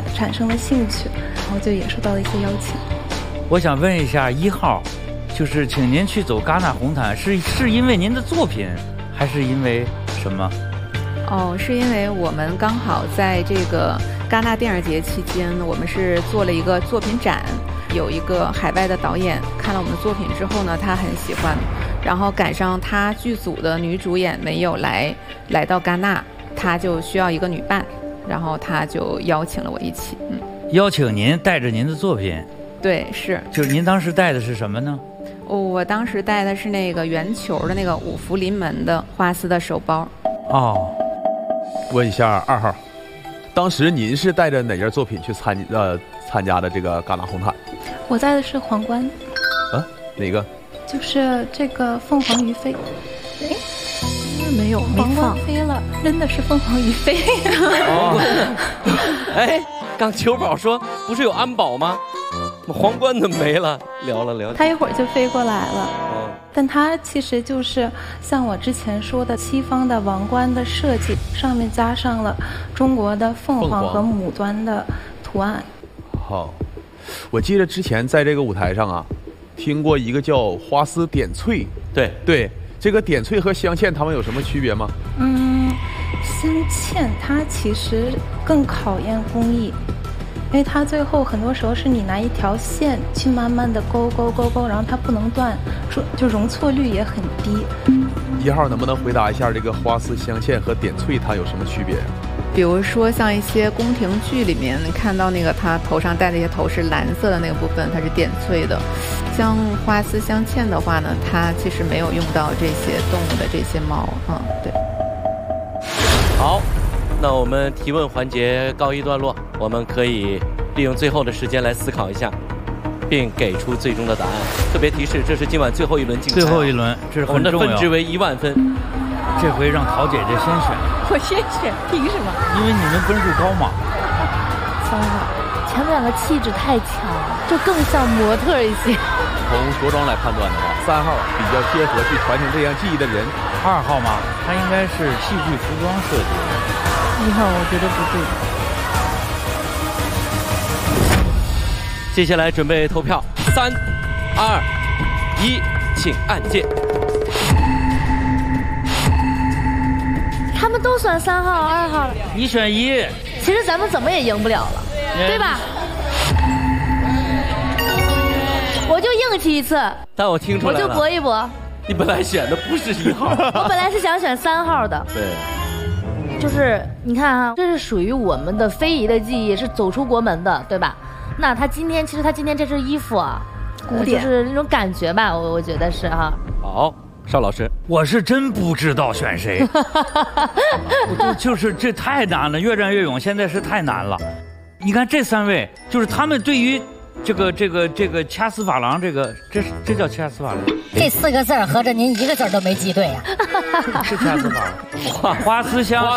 产生了兴趣，然后就也收到了一些邀请。 我想问一下1号，就是请您去走戛纳红毯，是因为您的作品，还是因为什么？ 哦，是因为我们刚好在这个戛纳电影节期间，我们是做了一个作品展，有一个海外的导演看了我们的作品之后呢，他很喜欢，然后赶上他剧组的女主演没有来到戛纳，他就需要一个女伴，然后他就邀请了我一起。 邀请您带着您的作品。 对，是。 就是您当时带的是什么呢？ 我当时带的是那个圆球的那个五福临门的花丝的手包。 哦， 问一下2号，当时您是带着哪件作品去参加的这个戛纳红毯？ 我带的是皇冠。 啊，哪个？ 就是这个凤凰于飞。 没皇冠飞了，真的是凤凰于飞。 哎，刚球宝说不是有安保吗？皇冠都没了，聊了。 他一会儿就飞过来了。但它其实就是像我之前说的西方的王冠的设计，上面加上了中国的凤凰和牡丹的图案。 好，我记得之前在这个舞台上啊，听过一个叫花丝点翠。对，这个点翠和镶嵌它们有什么区别吗？ 镶嵌它其实更考验工艺。因为它最后很多时候是你拿一条线去慢慢的勾，然后它不能断，就容错率也很低。 1号能不能回答一下这个花丝镶嵌和点翠它有什么区别？ 比如说像一些宫廷剧里面看到那个他头上戴的一些头饰蓝色的那个部分，它是点翠的。像花丝镶嵌的话呢，它其实没有用到这些动物的这些毛。对。 好。那我们提问环节告一段落，我们可以利用最后的时间来思考一下，并给出最终的答案。特别提示，这是今晚最后一轮竞赛， 最后一轮，这是很重要。 我们的分值为1万分。 这回让陶姐姐先选。 我先选，凭什么？ 因为你们分数高嘛。 3号，前面2个气质太强了，就更像模特一些。 从着装来判断的话，3号比较贴合去传承这样技艺的人。 2号嘛，他应该是戏剧服装设计的。 1号我觉得不对。 接下来准备投票，3、2、1，请按键。 他们都选3号、2号了。 你选1。 其实咱们怎么也赢不了了，对吧？我就硬气一次。 但我听出来了， 我就搏一搏。 你本来选的不是1号。 我本来是想选3号的。 对。 就是你看啊，这是属于我们的非遗的技艺，是走出国门的，对吧？那他今天这身衣服啊，古典，就是那种感觉吧，我觉得是哈。 好，邵老师， 我是真不知道选谁。就是这太难了，越战越勇现在是太难了。你看这3位，就是他们对于这个掐丝珐琅，这叫掐丝珐琅。 这4个字合着您1个字都没记对呀。 是掐丝珐琅。花丝镶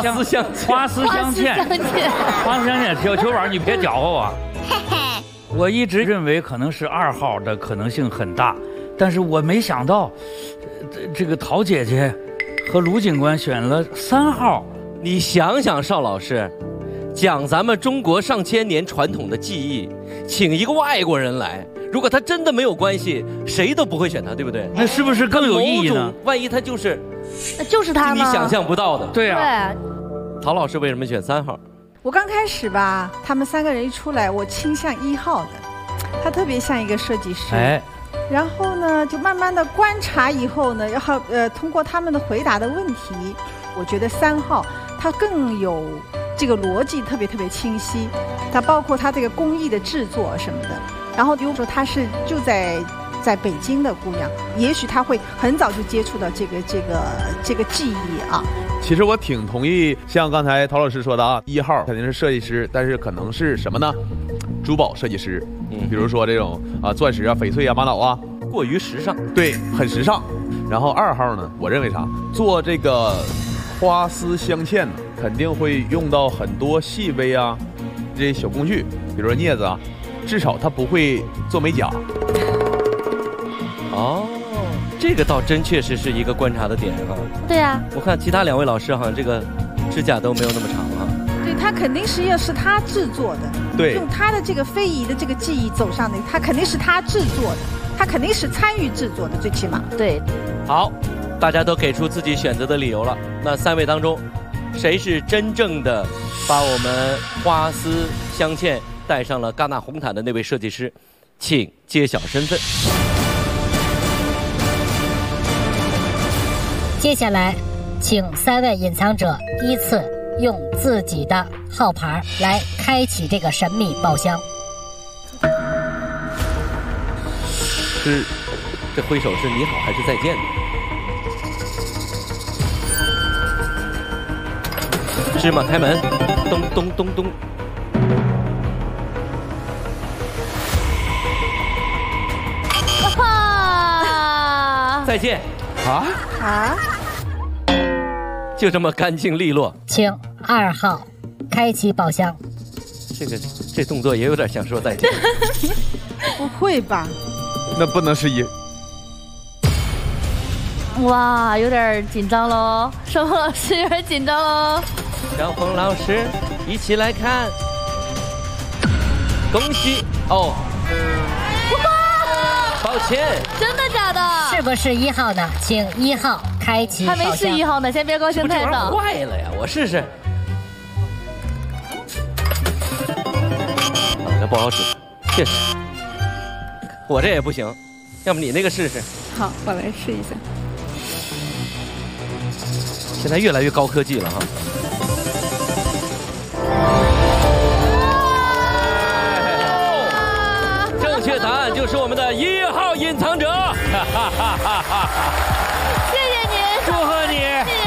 嵌。小球宝，你别搅和我。我一直认为可能是2号的可能性很大，但是我没想到，这个陶姐姐和卢警官选了3号。 你想想，邵老师。讲咱们中国上千年传统的技艺，请一个外国人来，如果他真的没有关系，谁都不会选他，对不对？ 那是不是更有意义呢？ 万一他就是， 那就是他吗？ 你想象不到的。 对啊。 陶老师为什么选3号？ 我刚开始吧，他们3个人一出来，我倾向1号的，他特别像一个设计师。然后呢，就慢慢的观察以后呢，然后通过他们的回答的问题，我觉得3号他更有。这个逻辑特别清晰，它包括它这个工艺的制作什么的。然后比如说她是就在北京的姑娘，也许她会很早就接触到这个技艺啊。 其实我挺同意像刚才陶老师说的啊，1号肯定是设计师，但是可能是什么呢？珠宝设计师，比如说这种钻石啊、翡翠啊、玛瑙啊， 过于时尚， 对，很时尚。然后2号呢，我认为啥？做这个花丝镶嵌肯定会用到很多细微啊这些小工具，比如说镊子啊，至少它不会做美甲。 哦，这个倒真确实是一个观察的点哈。 对呀， 我看其他2位老师好像这个指甲都没有那么长哈。 对， 他肯定是要是他制作的， 对， 用他的这个非遗的这个技艺走上的，他肯定是他制作的，他肯定是参与制作的，最起码。 对。 好，大家都给出自己选择的理由了。那3位当中，谁是真正的把我们花丝镶嵌带上了戛纳红毯的那位设计师？请揭晓身份。 接下来，请3位隐藏者依次用自己的号牌来开启这个神秘宝箱。 是，这挥手是你好还是再见呢？芝麻开门，咚咚咚咚。再见。 啊！ 就这么干净利落。 请2号开启宝箱。 这动作也有点像说再见。 不会吧？ 那不能是1。 哇，有点紧张喽，双峰老师有点紧张喽。 小峰老师，一起来看，恭喜哦！抱歉， 真的假的？ 是不是1号呢？请1号开启宝箱。 还没是1号呢，先别高兴太早。 坏了呀，我试试。这不好使，确实。我这也不行，要不你那个试试？ 好，我来试一下。 现在越来越高科技了哈。正确答案就是我们的1号隐藏者。 谢谢您， 祝贺你！ 谢谢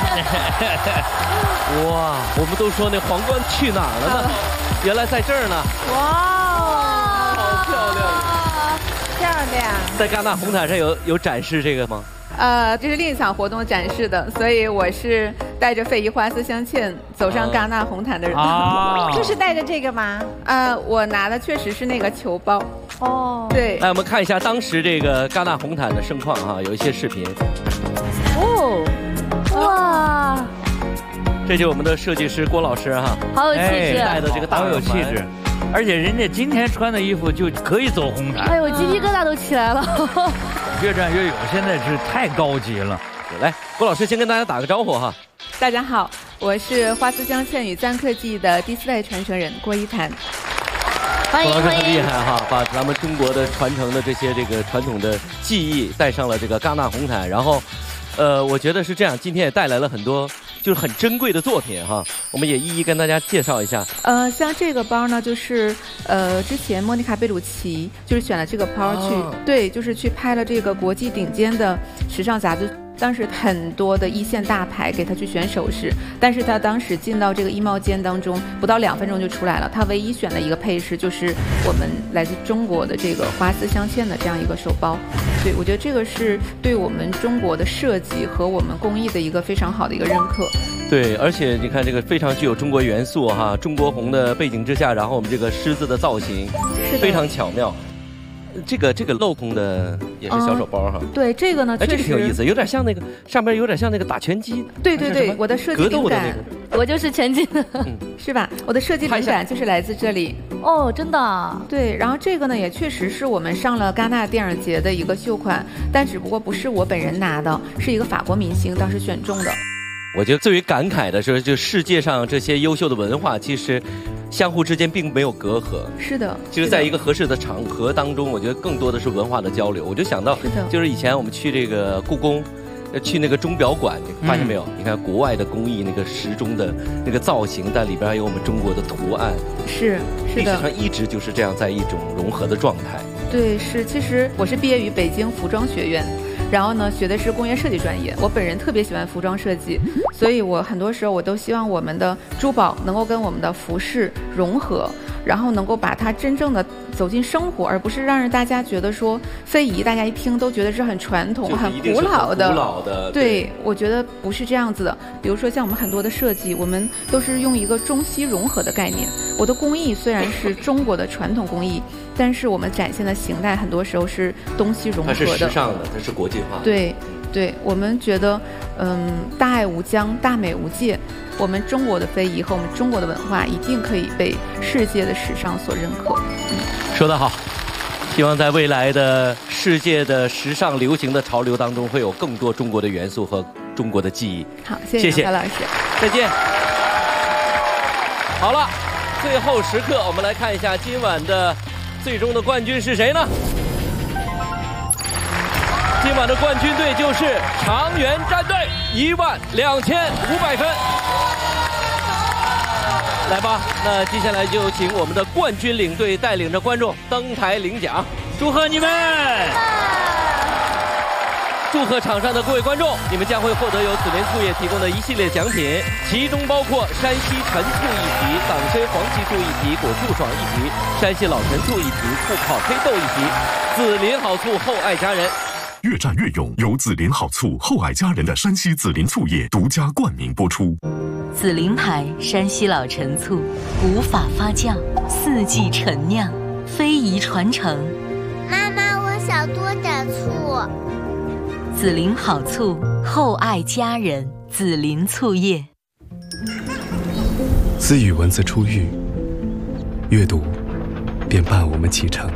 您。 哇，我们都说那皇冠去哪儿了呢？原来在这儿呢。 哇， 好漂亮！ 漂亮！ 在戛纳红毯上有展示这个吗？ 这是另一场活动展示的，所以我是带着非遗花丝镶嵌走上戛纳红毯的人。 就是带着这个吗？ 我拿的确实是那个球包。 哦， 对。 来，我们看一下当时这个戛纳红毯的盛况哈，有一些视频。 哦，哇！ 这就是我们的设计师郭老师哈， 好有气质， 带的这个好有气质。而且人家今天穿的衣服就可以走红毯。 哎呦，鸡皮疙瘩都起来了。 越战越有，现在是太高级了。 来，郭老师先跟大家打个招呼哈。 大家好，我是花丝镶嵌与簪刻技艺的第4代传承人郭一涵。 欢迎郭老师很厉害哈，把咱们中国的传承的这些传统的技艺带上了这个戛纳红毯。然后，我觉得是这样，今天也带来了很多就是很珍贵的作品哈，我们也一一跟大家介绍一下。 像这个包呢，就是之前莫妮卡贝鲁奇就是选了这个包去，对，就是去拍了这个国际顶尖的时尚杂志。当时很多的一线大牌给他去选首饰，但是他当时进到这个衣帽间当中，不到2分钟就出来了。他唯一选的一个配饰就是我们来自中国的这个花丝镶嵌的这样一个手包。对，我觉得这个是对我们中国的设计和我们工艺的一个非常好的一个认可。 对，而且你看这个非常具有中国元素哈，中国红的背景之下，然后我们这个狮子的造型非常巧妙。这个镂空的也是小手包哈， 对，这个呢， 这个挺有意思，有点像那个上边有点像那个打拳击， 对对对，我的设计灵感， 我就是拳击的， 是吧？我的设计灵感就是来自这里。 哦，真的？ 对，然后这个呢也确实是我们上了戛纳电影节的一个秀款，但只不过不是我本人拿的，是一个法国明星当时选中的。 我觉得最为感慨的是，就世界上这些优秀的文化，其实相互之间并没有隔阂。 是的， 其实在一个合适的场合当中，我觉得更多的是文化的交流。我就想到，就是以前我们去这个故宫，去那个钟表馆，你发现没有？你看国外的工艺，那个时钟的那个造型，但里边还有我们中国的图案。 是的， 历史上一直就是这样，在一种融合的状态。 对，是。其实我是毕业于北京服装学院。然后呢，学的是工业设计专业。我本人特别喜欢服装设计，所以我很多时候我都希望我们的珠宝能够跟我们的服饰融合，然后能够把它真正的走进生活，而不是让大家觉得说非遗，大家一听都觉得是很传统、很古老的。对，我觉得不是这样子的。比如说像我们很多的设计，我们都是用一个中西融合的概念。我的工艺虽然是中国的传统工艺，但是我们展现的形态很多时候是东西融合的。 它是时尚的，它是国际化的。 对。 对，我们觉得，大爱无疆，大美无界。我们中国的非遗和我们中国的文化一定可以被世界的时尚所认可。 说得好，希望在未来的世界的时尚流行的潮流当中，会有更多中国的元素和中国的记忆。 好，谢谢杨老师， 再见。好了，最后时刻，我们来看一下今晚的最终的冠军是谁呢？今晚的冠军队就是长垣战队，12500分。来吧，那接下来就请我们的冠军领队带领着观众登台领奖， 祝贺你们！ 祝贺场上的各位观众，你们将会获得由紫林醋业提供的一系列奖品，其中包括山西陈醋一提、党参黄芪醋一提、果树爽一提、山西老陈醋一提、醋泡黑豆一提。紫林好醋，厚爱佳人。 越战越勇，由紫林好醋厚爱佳人的山西紫林醋业独家冠名播出。 紫林牌山西老陈醋，无法发酵，4季陈酿，非遗传承。 妈妈，我想多点醋。 紫林好醋，厚爱佳人，紫林醋业。 自与文字初遇，阅读便伴我们启程。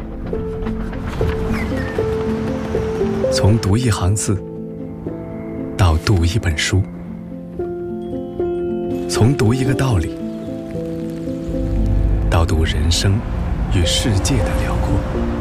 从读一行字，到读一本书，从读一个道理，到读人生与世界的辽阔。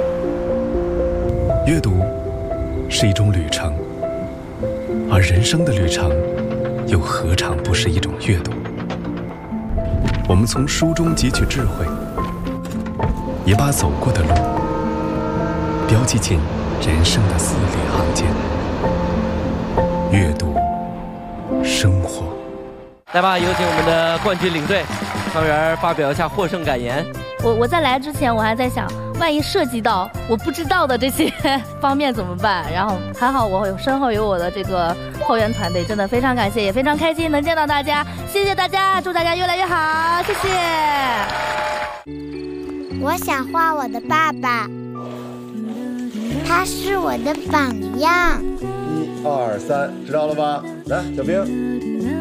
阅读是一种旅程，而人生的旅程又何尝不是一种阅读？我们从书中汲取智慧，也把走过的路标记进人生的字里行间。阅读生活。 来吧，有请我们的冠军领队汤圆发表一下获胜感言。 我在来之前我还在想，万一涉及到我不知道的这些方面怎么办？然后还好我身后有我的这个后援团队，真的非常感谢，也非常开心能见到大家，谢谢大家，祝大家越来越好，谢谢。 我想画我的爸爸，他是我的榜样。 1、2、3，知道了吧？来，小兵。